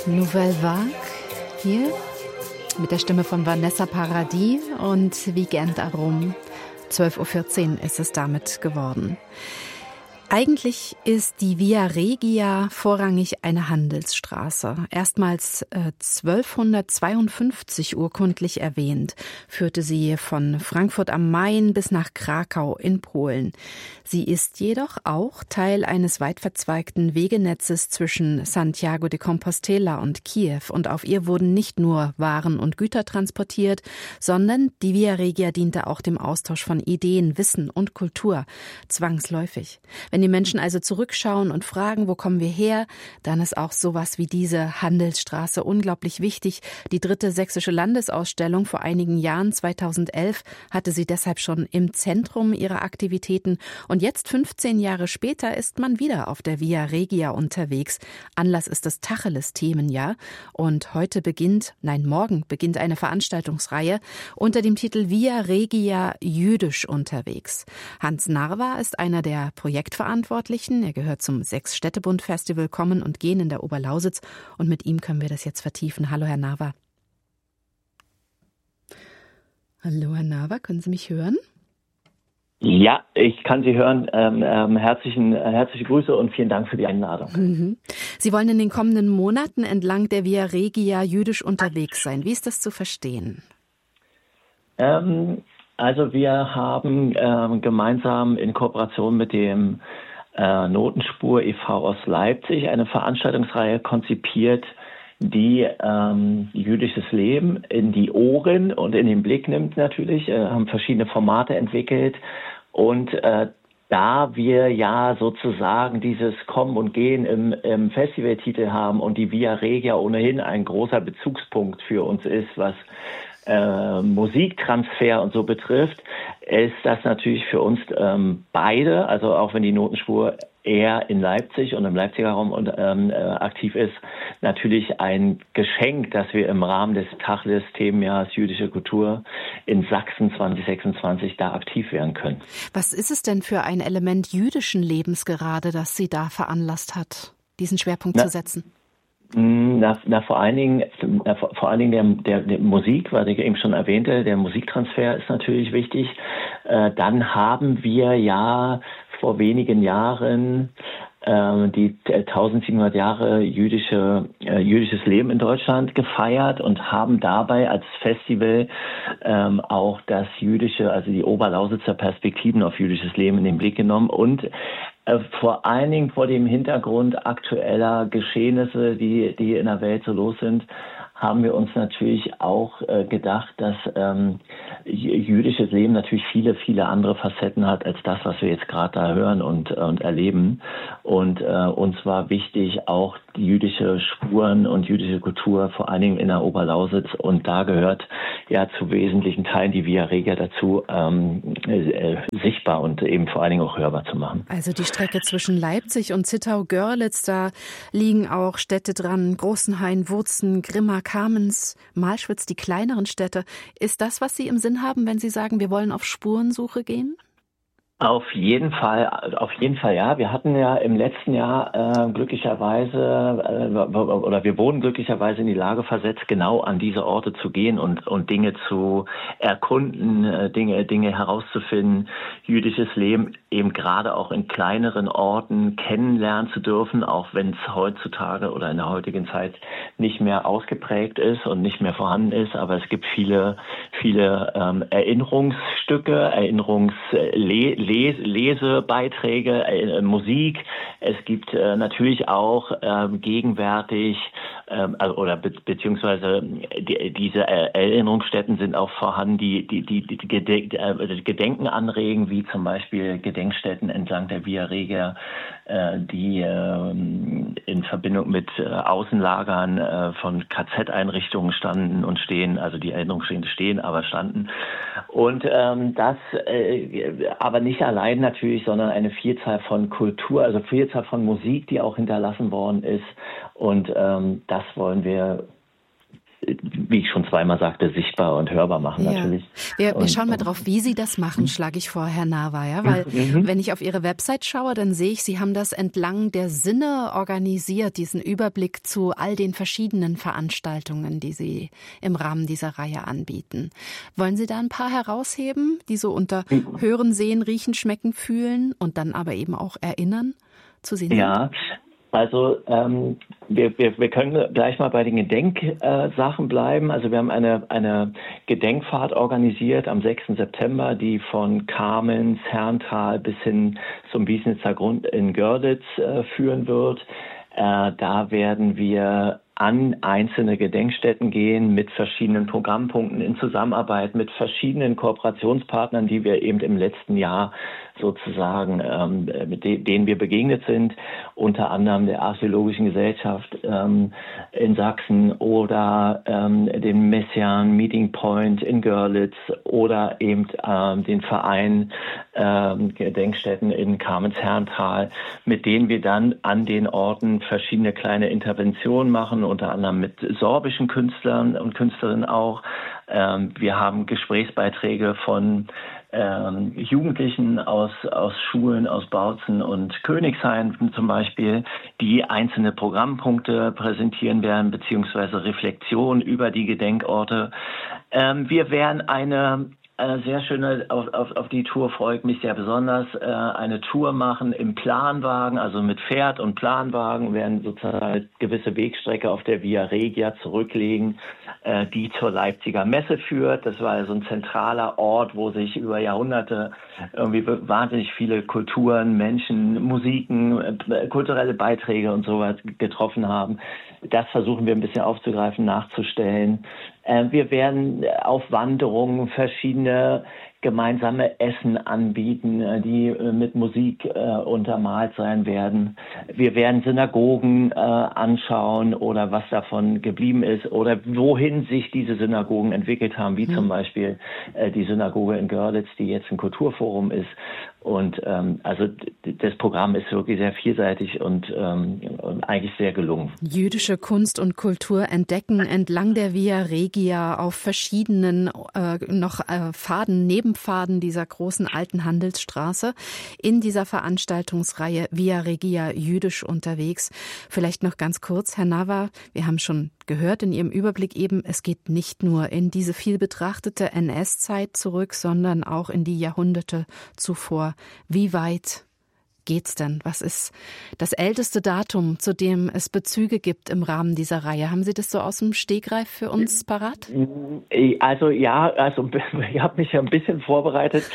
Nouvelle Vague hier mit der Stimme von Vanessa Paradis und Weekend Arum. 12:14 Uhr ist es damit geworden. Eigentlich ist die Via Regia vorrangig eine Handelsstraße. Erstmals 1252 urkundlich erwähnt, führte sie von Frankfurt am Main bis nach Krakau in Polen. Sie ist jedoch auch Teil eines weit verzweigten Wegenetzes zwischen Santiago de Compostela und Kiew. Und auf ihr wurden nicht nur Waren und Güter transportiert, sondern die Via Regia diente auch dem Austausch von Ideen, Wissen und Kultur, zwangsläufig. Wenn die Menschen also zurückschauen und fragen, wo kommen wir her, dann ist auch sowas wie diese Handelsstraße unglaublich wichtig. Die 3. Sächsische Landesausstellung vor einigen Jahren, 2011, hatte sie deshalb schon im Zentrum ihrer Aktivitäten. Und jetzt, 15 Jahre später, ist man wieder auf der Via Regia unterwegs. Anlass ist das Tacheles-Themenjahr. Und morgen beginnt eine Veranstaltungsreihe unter dem Titel Via Regia jüdisch unterwegs. Hans Narwa ist einer der Projektverantwortlichen. Er gehört zum Sechs-Städtebund-Festival Kommen und Gehen in der Oberlausitz. Und mit ihm können wir das jetzt vertiefen. Hallo, Herr Narwa. Hallo, Herr Narwa, können Sie mich hören? Ja, ich kann Sie hören. Herzliche Grüße und vielen Dank für die Einladung. Sie wollen in den kommenden Monaten entlang der Via Regia jüdisch unterwegs sein. Wie ist das zu verstehen? Also wir haben gemeinsam in Kooperation mit dem Notenspur e.V. aus Leipzig eine Veranstaltungsreihe konzipiert, die jüdisches Leben in die Ohren und in den Blick nimmt natürlich, haben verschiedene Formate entwickelt und da wir ja sozusagen dieses Kommen und Gehen im Festivaltitel haben und die Via Regia ohnehin ein großer Bezugspunkt für uns ist, was Musiktransfer und so betrifft, ist das natürlich für uns beide, also auch wenn die Notenspur eher in Leipzig und im Leipziger Raum aktiv ist, natürlich ein Geschenk, dass wir im Rahmen des Tacheles-Themenjahres Jüdische Kultur in Sachsen 2026 da aktiv werden können. Was ist es denn für ein Element jüdischen Lebens gerade, das Sie da veranlasst hat, diesen Schwerpunkt zu setzen? Vor allen Dingen der Musik, was ich eben schon erwähnte, der Musiktransfer ist natürlich wichtig. Dann haben wir ja vor wenigen Jahren die 1700 Jahre jüdisches Leben in Deutschland gefeiert und haben dabei als Festival auch das jüdische, also die Oberlausitzer Perspektiven auf jüdisches Leben in den Blick genommen und vor allen Dingen vor dem Hintergrund aktueller Geschehnisse, die in der Welt so los sind, haben wir uns natürlich auch gedacht, dass jüdisches Leben natürlich viele, viele andere Facetten hat als das, was wir jetzt gerade da hören und erleben. Und uns war wichtig, auch die jüdische Spuren und jüdische Kultur, vor allen Dingen in der Oberlausitz. Und da gehört ja zu wesentlichen Teilen die Via Regia dazu, sichtbar und eben vor allen Dingen auch hörbar zu machen. Also die Strecke zwischen Leipzig und Zittau-Görlitz, da liegen auch Städte dran, Großenhain, Wurzen, Grimma, Kamenz, Malschwitz, die kleineren Städte. Ist das, was Sie im Sinn haben, wenn Sie sagen, wir wollen auf Spurensuche gehen? Auf jeden Fall, ja. Wir hatten ja im letzten Jahr wir wurden glücklicherweise in die Lage versetzt, genau an diese Orte zu gehen und Dinge zu erkunden, Dinge herauszufinden, jüdisches Leben eben gerade auch in kleineren Orten kennenlernen zu dürfen, auch wenn es heutzutage oder in der heutigen Zeit nicht mehr ausgeprägt ist und nicht mehr vorhanden ist. Aber es gibt viele Erinnerungsstücke, Lesebeiträge, Musik. Es gibt natürlich auch gegenwärtig beziehungsweise diese Erinnerungsstätten sind auch vorhanden, die Gedenken anregen, wie zum Beispiel Gedenkstätten entlang der Via Regia, die in Verbindung mit Außenlagern von KZ-Einrichtungen standen und stehen, also die Erinnerungsstände stehen, aber standen. Und das aber nicht allein natürlich, sondern eine Vielzahl von Kultur, also Vielzahl von Musik, die auch hinterlassen worden ist. Und das wollen wir wie ich schon zweimal sagte, sichtbar und hörbar machen natürlich. Wir schauen mal drauf, wie Sie das machen, schlage ich vor, Herr Nava. Ja? Weil wenn ich auf Ihre Website schaue, dann sehe ich, Sie haben das entlang der Sinne organisiert, diesen Überblick zu all den verschiedenen Veranstaltungen, die Sie im Rahmen dieser Reihe anbieten. Wollen Sie da ein paar herausheben, die so unter Hören, Sehen, Riechen, Schmecken, Fühlen und dann aber eben auch Erinnern zu sehen sind? Ja. Also wir können gleich mal bei den Gedenksachen bleiben. Also wir haben eine Gedenkfahrt organisiert am 6. September, die von Kamenz, Herrntal bis hin zum Wiesnitzer Grund in Görlitz führen wird. Da werden wir an einzelne Gedenkstätten gehen mit verschiedenen Programmpunkten in Zusammenarbeit mit verschiedenen Kooperationspartnern, die wir eben im letzten Jahr sozusagen, mit denen wir begegnet sind, unter anderem der Archäologischen Gesellschaft in Sachsen oder dem Messiaen Meeting Point in Görlitz oder eben den Verein Gedenkstätten in Kamenz-Herrntal, mit denen wir dann an den Orten verschiedene kleine Interventionen machen, unter anderem mit sorbischen Künstlern und Künstlerinnen auch. Wir haben Gesprächsbeiträge von Jugendlichen aus Schulen, aus Bautzen und Königshain zum Beispiel, die einzelne Programmpunkte präsentieren werden, beziehungsweise Reflexionen über die Gedenkorte. Wir werden eine sehr schöne, auf die Tour freue ich mich sehr besonders, eine Tour machen im Planwagen, also mit Pferd und Planwagen, werden sozusagen eine gewisse Wegstrecke auf der Via Regia zurücklegen, die zur Leipziger Messe führt. Das war also ein zentraler Ort, wo sich über Jahrhunderte irgendwie wahnsinnig viele Kulturen, Menschen, Musiken, kulturelle Beiträge und sowas getroffen haben. Das versuchen wir ein bisschen aufzugreifen, nachzustellen. Wir werden auf Wanderungen verschiedene gemeinsame Essen anbieten, die mit Musik untermalt sein werden. Wir werden Synagogen anschauen oder was davon geblieben ist oder wohin sich diese Synagogen entwickelt haben, wie zum Beispiel die Synagoge in Görlitz, die jetzt ein Kulturforum ist. Und also das Programm ist wirklich sehr vielseitig und eigentlich sehr gelungen. Jüdische Kunst und Kultur entdecken entlang der Via Regia auf verschiedenen Nebenpfaden dieser großen alten Handelsstraße in dieser Veranstaltungsreihe Via Regia jüdisch unterwegs. Vielleicht noch ganz kurz, Herr Nava, wir haben schon gehört in Ihrem Überblick eben, es geht nicht nur in diese viel betrachtete NS-Zeit zurück, sondern auch in die Jahrhunderte zuvor. Wie weit geht's denn? Was ist das älteste Datum, zu dem es Bezüge gibt im Rahmen dieser Reihe? Haben Sie das so aus dem Stegreif für uns parat? Also ich habe mich ja ein bisschen vorbereitet.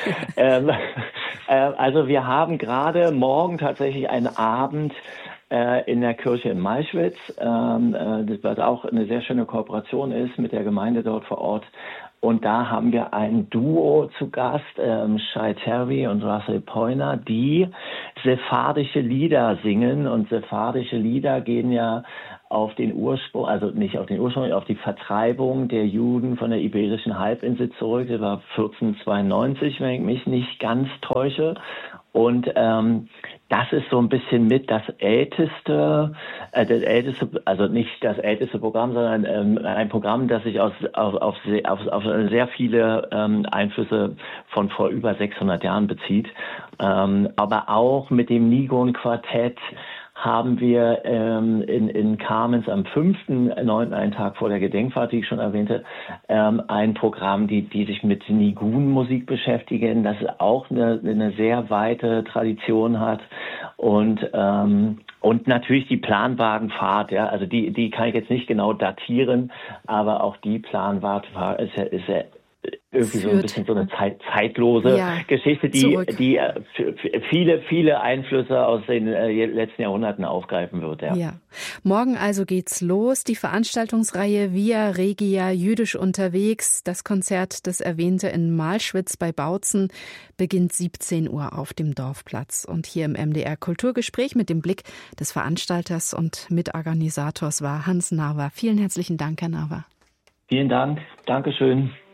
Also wir haben gerade morgen tatsächlich einen Abend in der Kirche in Malschwitz, was auch eine sehr schöne Kooperation ist mit der Gemeinde dort vor Ort. Und da haben wir ein Duo zu Gast, Shai Terry und Russell Poyner, die sephardische Lieder singen. Und sephardische Lieder gehen ja auf den Ursprung, also nicht auf den Ursprung, auf die Vertreibung der Juden von der Iberischen Halbinsel zurück. Das war 1492, wenn ich mich nicht ganz täusche. Und das ist so ein bisschen mit das älteste, also nicht das älteste Programm, sondern ein Programm, das sich auf sehr viele Einflüsse von vor über 600 Jahren bezieht. Aber auch mit dem Nigon-Quartett haben wir in Kamenz am 5.9., einen Tag vor der Gedenkfahrt, die ich schon erwähnte, ein Programm, die sich mit Nigun-Musik beschäftigen, das auch eine sehr weite Tradition hat. Und natürlich die Planwagenfahrt, ja, also die kann ich jetzt nicht genau datieren, aber auch die Planwagenfahrt ist ja irgendwie so ein bisschen so eine zeitlose Geschichte, die viele Einflüsse aus den letzten Jahrhunderten aufgreifen wird. Ja. Morgen also geht's los. Die Veranstaltungsreihe Via Regia jüdisch unterwegs. Das Konzert, das erwähnte in Malschwitz bei Bautzen, beginnt 17 Uhr auf dem Dorfplatz. Und hier im MDR Kulturgespräch mit dem Blick des Veranstalters und Mitorganisators war Hans Nava. Vielen herzlichen Dank, Herr Nava. Vielen Dank. Dankeschön.